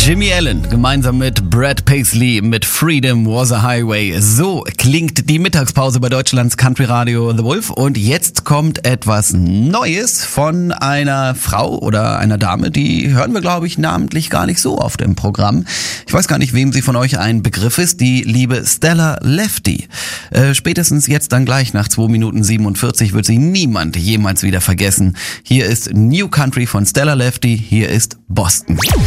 Jimmy Allen gemeinsam mit Brad Paisley mit Freedom Was a Highway. So klingt die Mittagspause bei Deutschlands Country Radio The Wolf. Und jetzt kommt etwas Neues von einer Frau oder einer Dame, die hören wir, glaube ich, namentlich gar nicht so oft im Programm. Ich weiß gar nicht, wem sie von euch ein Begriff ist, die liebe Stella Lefty. Spätestens jetzt dann gleich nach 2 Minuten 47 wird sie niemand jemals wieder vergessen. Hier ist New Country von Stella Lefty, hier ist Boston.